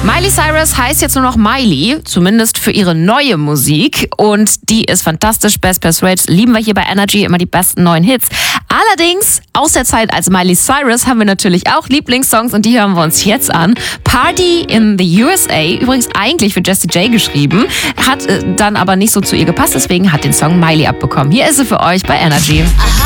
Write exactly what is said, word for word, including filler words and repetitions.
Miley Cyrus heißt jetzt nur noch Miley, zumindest für ihre neue Musik. Und die ist fantastisch. Best Persuade lieben wir hier bei Energy, immer die besten neuen Hits. Allerdings, aus der Zeit als Miley Cyrus haben wir natürlich auch Lieblingssongs und die hören wir uns jetzt an. Party in the U S A, übrigens eigentlich für Jessie J geschrieben, hat äh, dann aber nicht so zu ihr gepasst, deswegen hat den Song Miley abbekommen. Hier ist sie für euch bei Energy. Aha.